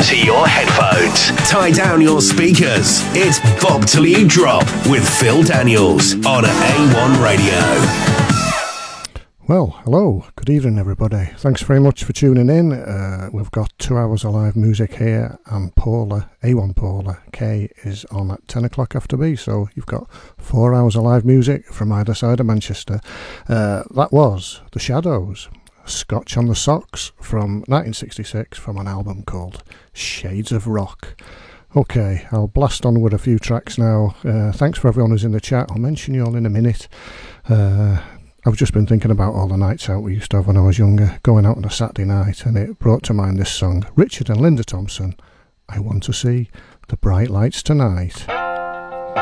to your headphones. Tie down your speakers. It's Bob Till You Drop with Phil Daniels on A1 Radio. Well, hello, good evening everybody. Thanks very much for tuning in. We've got 2 hours of live music here, and Paula, A1 Paula K, is on at 10 o'clock after me, so you've got 4 hours of live music from either side of Manchester. That was The Shadows, Scotch on the Socks from 1966 from an album called Shades of Rock. Okay, I'll blast on with a few tracks now. Thanks for everyone who's in the chat. I'll mention you all in a minute. I've just been thinking about all the nights out we used to have when I was younger, going out on a Saturday night, and it brought to mind this song, Richard and Linda Thompson, I Want to See the Bright Lights Tonight.